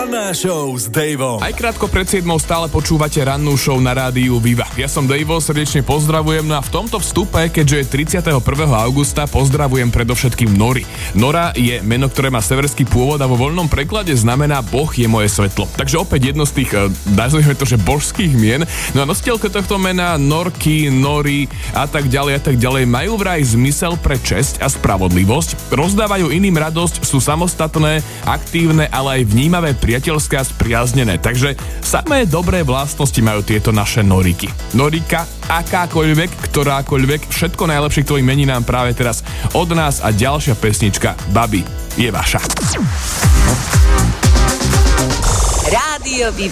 Ranná show s Daveom. Aj krátko pred 7 stále počúvate rannú show na rádiu Viva. Ja som Davo, srdečne pozdravujem, no a v tomto vstupe, keďže je 31. augusta, pozdravujem predovšetkým Nori. Nora je meno, ktoré má severský pôvod a vo voľnom preklade znamená Boh je moje svetlo. Takže opäť jedno z tých, nazvime to, že božských mien. No a nositeľka tohto mena Norky, Nori a tak ďalej majú vraj zmysel pre česť a spravodlivosť, rozdávajú iným radosť, sú samostatné, aktívne, ale aj vnímavé, priateľské a spriaznené. Takže samé dobré vlastnosti majú tieto naše Noriky. Norika, akákoľvek, ktorákoľvek, všetko najlepšie k tvojim meninám práve teraz od nás a ďalšia pesnička Babi je vaša. Rádio Viva.